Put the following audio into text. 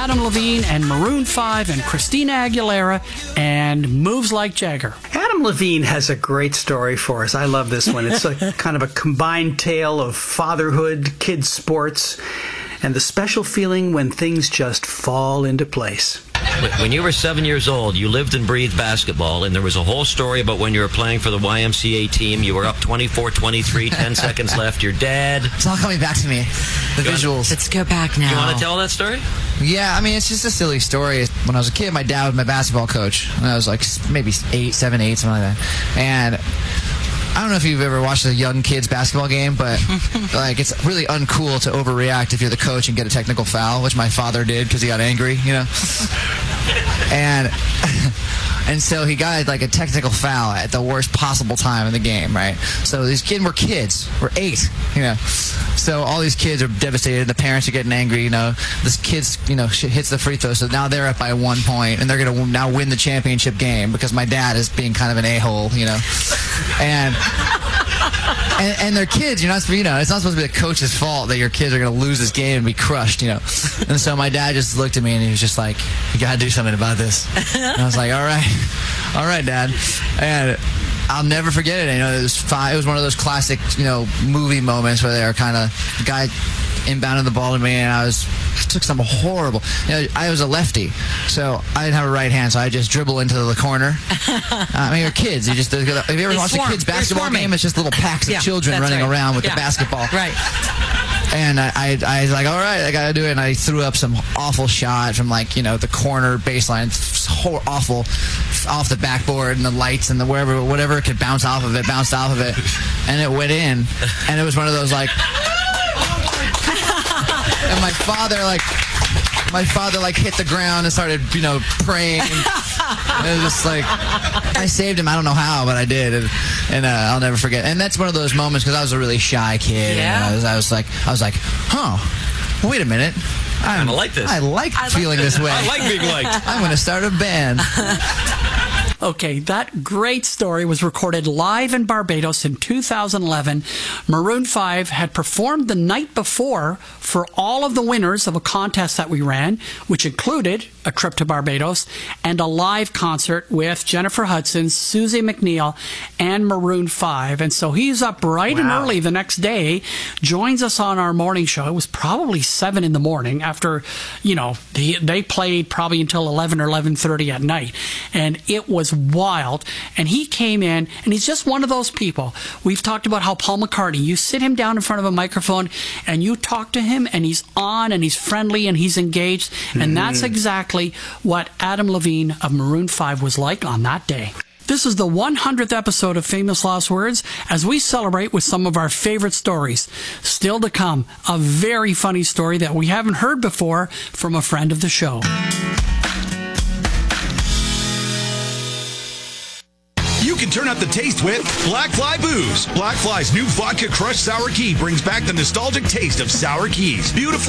Adam Levine and Maroon 5 and Christina Aguilera and Moves Like Jagger. Adam Levine has a great story for us. I love this one. It's a kind of a combined tale of fatherhood, kids' sports, and the special feeling when things just fall into place. When you were 7 years old, you lived and breathed basketball, and there was a whole story about when you were playing for the YMCA team. You were up 24-23, 10 seconds left. Your dad... It's all coming back to me. The visuals. Let's go back now. Do you want to tell that story? Yeah, I mean, it's just a silly story. When I was a kid, my dad was my basketball coach. When I was like maybe 7, 8, something like that. And I don't know if you've ever watched a young kids basketball game, but like it's really uncool to overreact if you're the coach and get a technical foul, which my father did because he got angry, you know. And so he got like a technical foul at the worst possible time in the game, right? So these kids were kids. We're 8, you know. So all these kids are devastated. The parents are getting angry, you know. This kid's, you know, hits the free throw. So now they're up by 1 point, and they're going to now win the championship game because my dad is being kind of an a-hole, you know. And they're kids. You're not, you know, it's not supposed to be the coach's fault that your kids are going to lose this game and be crushed, you know. And so my dad just looked at me and he was just like, "You got to do something about this." And I was like, all right, Dad. And I'll never forget it. You know, it was one of those classic, you know, movie moments where they were kind of the guy inbounded the ball to me, and I took some horrible. You know, I was a lefty, so I didn't have a right hand, so I just dribble into the corner. I mean, you're kids. Have you ever watched a kids basketball game? It's just little packs of children running around with the basketball. Right. And I was like, all right, I got to do it. And I threw up some awful shot from, like, you know, the corner baseline, awful, off the backboard and the lights and the whatever could bounce off of it, bounced off of it. And it went in. And it was one of those, like... And my father hit the ground and started, you know, praying. And it was just like, I saved him. I don't know how, but I did, and I'll never forget. And that's one of those moments because I was a really shy kid. Yeah. And I was like, huh? Wait a minute. I like this. I like feeling this way. I like being liked. I'm going to start a band. Okay, that great story was recorded live in Barbados in 2011. Maroon 5 had performed the night before for all of the winners of a contest that we ran, which included a trip to Barbados and a live concert with Jennifer Hudson, Susie McNeil, and Maroon 5. And so he's up bright and early the next day, joins us on our morning show. It was probably 7 in the morning after, you know, they played probably until 11 or 11:30 at night. And it was wild. And he came in, and he's just one of those people. We've talked about how Paul McCartney, you sit him down in front of a microphone and you talk to him, and he's on and he's friendly and he's engaged. And that's exactly what Adam Levine of Maroon 5 was like on that day. This is the 100th episode of Famous Last Words as we celebrate with some of our favorite stories. Still to come, a very funny story that we haven't heard before from a friend of the show. You can turn up the taste with Black Fly Booze. Black Fly's new vodka crushed sour key brings back the nostalgic taste of sour keys. Beautiful.